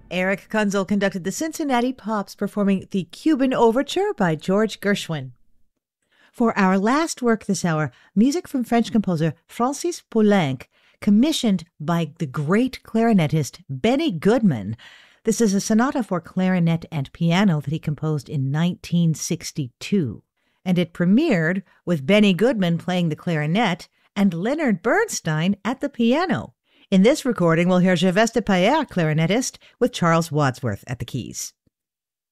Eric Kunzel conducted the Cincinnati Pops performing the Cuban Overture by George Gershwin. For our last work this hour, music from French composer Francis Poulenc, commissioned by the great clarinetist Benny Goodman. This is a sonata for clarinet and piano that he composed in 1962. And it premiered with Benny Goodman playing the clarinet and Leonard Bernstein at the piano. In this recording, we'll hear Gervais de Payer, clarinetist, with Charles Wadsworth at the keys.